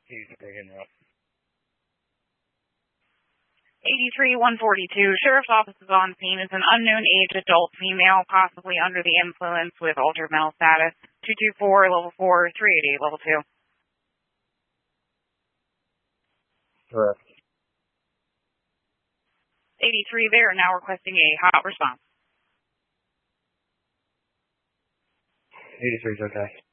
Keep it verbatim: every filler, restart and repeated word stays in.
He's taking up. eighty-three one forty-two, Sheriff's Office is on scene. Is an unknown age adult female, possibly under the influence with altered mental status. two two four, level four, three eighty-eight, level two. Correct. eighty-three, they are now requesting a hot response. eighty-three is okay.